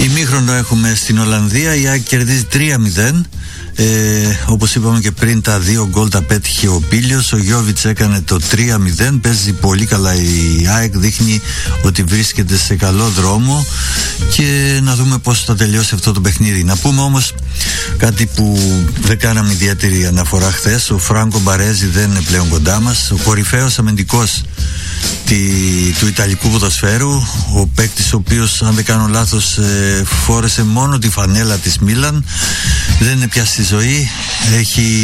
Ημίχρονο έχουμε στην Ολλανδία. Η ΑΕΚ κερδίζει 3-0. Όπως είπαμε και πριν, τα 2 γκολ τα πέτυχε ο Πίλιος. Ο Γιώβιτς έκανε το 3-0. Παίζει πολύ καλά η ΑΕΚ, δείχνει ότι βρίσκεται σε καλό δρόμο, και να δούμε πώς θα τελειώσει αυτό το παιχνίδι. Να πούμε όμως κάτι που δεν κάναμε ιδιαίτερη αναφορά χθες. Ο Φράνκο Μπαρέζι δεν είναι πλέον κοντά μας. Ο κορυφαίος αμυντικός του Ιταλικού ποδοσφαίρου, ο παίκτης ο οποίος, αν δεν κάνω λάθος, φόρεσε μόνο τη φανέλα της Μίλαν, δεν είναι πια στη ζωή. Έχει